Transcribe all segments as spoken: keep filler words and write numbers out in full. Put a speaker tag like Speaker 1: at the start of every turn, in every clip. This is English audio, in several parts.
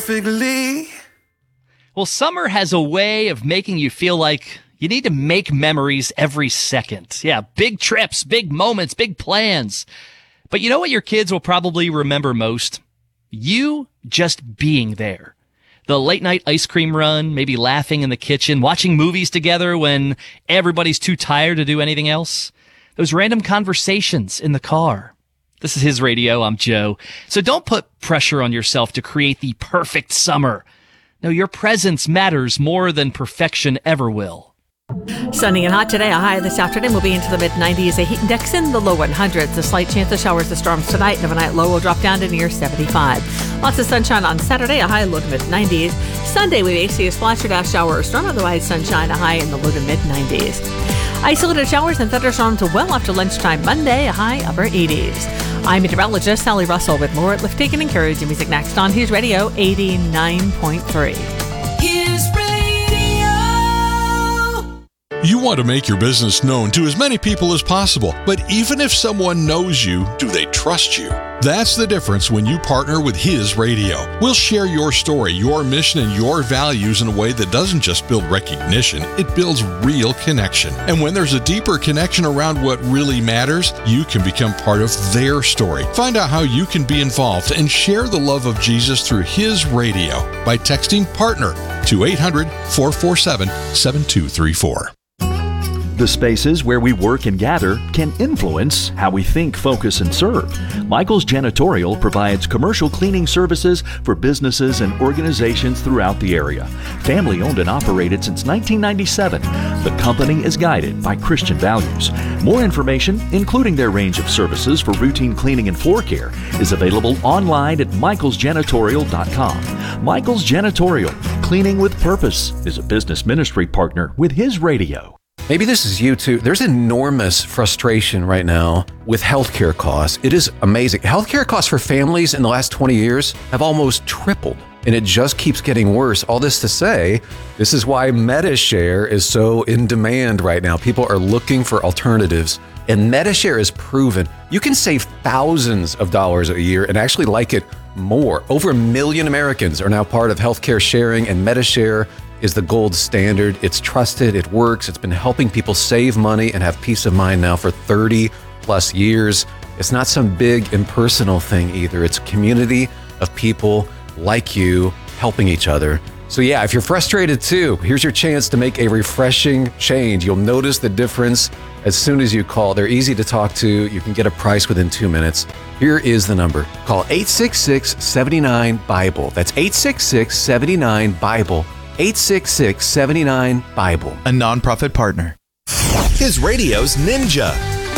Speaker 1: Perfectly.
Speaker 2: Well, summer has a way of making you feel like you need to make memories every second. Yeah, big trips, big moments, big plans. But you know what your kids will probably remember most? You just being there. The late night ice cream run, maybe laughing in the kitchen, watching movies together when everybody's too tired to do anything else. Those random conversations in the car. This is His Radio. I'm Joe. So don't put pressure on yourself to create the perfect summer. No, your presence matters more than perfection ever will.
Speaker 3: Sunny and hot today. A high this afternoon will be into the mid nineties. A heat index in the low hundreds. A slight chance of showers or storms tonight. And overnight low will drop down to near seventy-five. Lots of sunshine on Saturday. A high low to mid nineties. Sunday we may see a splash or dash shower or storm. Otherwise sunshine. A high in the low to mid nineties. Isolated showers and thunderstorms well after lunchtime Monday. A high upper eighties. I'm meteorologist Sally Russell with more uplifting and encouraging music next on His Radio eighty-nine point three.
Speaker 4: His Radio.
Speaker 5: You want to make your business known to as many people as possible, but even if someone knows you, do they trust you? That's the difference when you partner with His Radio. We'll share your story, your mission, and your values in a way that doesn't just build recognition, it builds real connection. And when there's a deeper connection around what really matters, you can become part of their story. Find out how you can be involved and share the love of Jesus through His Radio by texting PARTNER to eight hundred, four four seven, seven two three four.
Speaker 6: The spaces where we work and gather can influence how we think, focus, and serve. Michael's Janitorial provides commercial cleaning services for businesses and organizations throughout the area. Family owned and operated since nineteen ninety-seven, the company is guided by Christian values. More information, including their range of services for routine cleaning and floor care, is available online at michaels janitorial dot com. Michael's Janitorial, cleaning with purpose, is a business ministry partner with His Radio.
Speaker 7: Maybe this is you too. There's enormous frustration right now with healthcare costs. It is amazing. Healthcare costs for families in the last twenty years have almost tripled, and it just keeps getting worse. All this to say, this is why MediShare is so in demand right now. People are looking for alternatives, and MediShare is proven you can save thousands of dollars a year and actually like it more. Over a million Americans are now part of healthcare sharing, and MediShare is the gold standard. It's trusted, it works, it's been helping people save money and have peace of mind now for thirty plus years. It's not some big impersonal thing either. It's a community of people like you helping each other. So yeah, if you're frustrated too, here's your chance to make a refreshing change. You'll notice the difference as soon as you call. They're easy to talk to. You can get a price within two minutes. Here is the number. Call eight six six, seven nine, BIBLE. That's eight six six, seven nine, BIBLE. eight six six, seven nine, BIBLE.
Speaker 1: A nonprofit partner. His Radio's Ninja.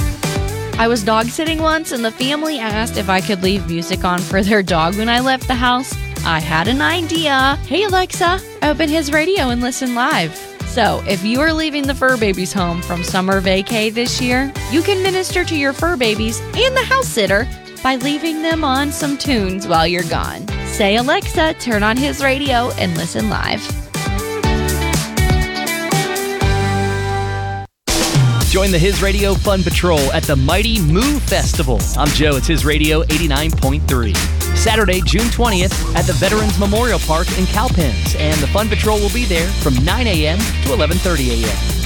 Speaker 8: I was dog sitting once and the family asked if I could leave music on for their dog when I left the house. I had an idea. Hey Alexa, open His Radio and listen live. So if you are leaving the fur babies home from summer vacay this year, you can minister to your fur babies and the house sitter by leaving them on some tunes while you're gone. Say, Alexa, turn on His Radio and listen live.
Speaker 2: Join the His Radio Fun Patrol at the Mighty Moo Festival. I'm Joe. It's His Radio eighty-nine point three. Saturday, June twentieth at the Veterans Memorial Park in Cowpens. And the Fun Patrol will be there from nine a.m. to eleven thirty a.m.